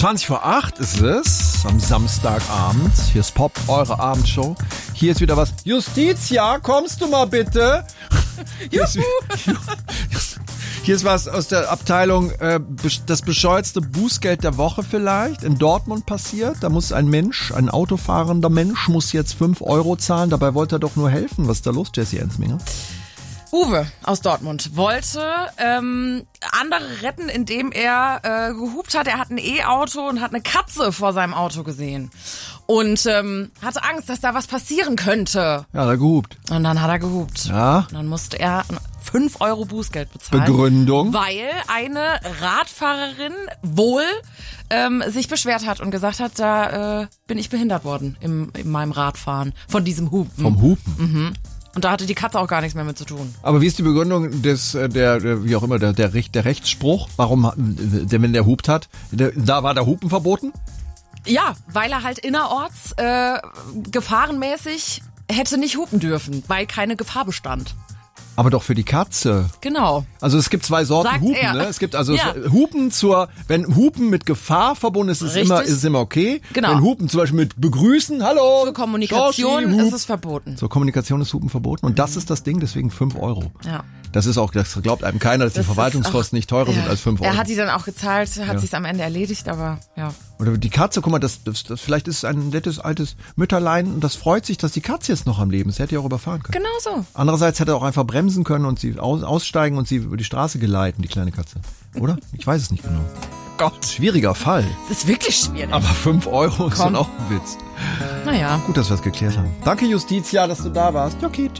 7:20 ist es, am Samstagabend. Hier ist Pop, eure Abendshow. Hier ist wieder was. Justitia, kommst du mal bitte? Hier ist was aus der Abteilung, das bescheuertste Bußgeld der Woche vielleicht, in Dortmund passiert. Da muss ein autofahrender Mensch, muss jetzt 5 Euro zahlen. Dabei wollte er doch nur helfen. Was ist da los, Jessie Ensminger? Uwe aus Dortmund wollte andere retten, indem er gehupt hat. Er hat ein E-Auto und hat eine Katze vor seinem Auto gesehen. Und hatte Angst, dass da was passieren könnte. Ja, hat er gehupt. Und dann hat er gehupt. Ja. Und dann musste er 5 Euro Bußgeld bezahlen. Begründung? Weil eine Radfahrerin wohl sich beschwert hat und gesagt hat, da bin ich behindert worden in meinem Radfahren. Von diesem Hupen. Vom Hupen? Mhm. Und da hatte die Katze auch gar nichts mehr mit zu tun. Aber wie ist die Begründung der Rechtsspruch? Warum, wenn der hupt hat, da war der Hupen verboten? Ja, weil er halt innerorts gefahrenmäßig hätte nicht hupen dürfen, weil keine Gefahr bestand. Aber doch für die Katze. Genau. Also es gibt 2 Sorten Sagt Hupen, er. ne? Es gibt also Ja. Hupen wenn Hupen mit Gefahr verbunden ist, ist es immer okay. Genau. Wenn Hupen zum Beispiel mit Begrüßen, hallo. Zur Kommunikation Joshi, Hup. ist es verboten. Zur Kommunikation ist Hupen verboten und das ist das Ding, deswegen 5 Euro. Ja. Das glaubt einem keiner, dass die Verwaltungskosten nicht teurer sind als 5 Euro. Er hat die dann auch gezahlt, hat sich's am Ende erledigt, aber ja. Oder die Katze, guck mal, das vielleicht ist es ein nettes altes Mütterlein und das freut sich, dass die Katze jetzt noch am Leben ist. Hätte ja auch überfahren können. Genau so. Andererseits hätte er auch einfach bremsen können und sie aussteigen und sie über die Straße geleiten, die kleine Katze. Oder? Ich weiß es nicht genau. Gott, schwieriger Fall. Das ist wirklich schwierig. Aber 5 Euro ist dann auch ein Witz. Naja. Gut, dass wir es geklärt haben. Danke, Justitia, dass du da warst. Okay.